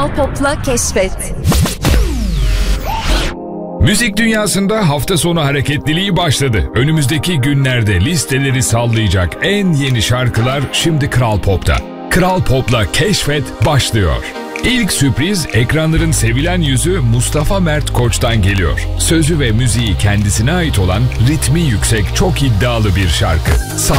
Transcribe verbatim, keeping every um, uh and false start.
Kral Pop'la keşfet. Müzik dünyasında hafta sonu hareketliliği başladı. Önümüzdeki günlerde listeleri sallayacak en yeni şarkılar şimdi Kral Pop'ta. Kral Pop'la keşfet başlıyor. İlk sürpriz ekranların sevilen yüzü Mustafa Mert Koç'tan geliyor. Sözü ve müziği kendisine ait olan ritmi yüksek çok iddialı bir şarkı.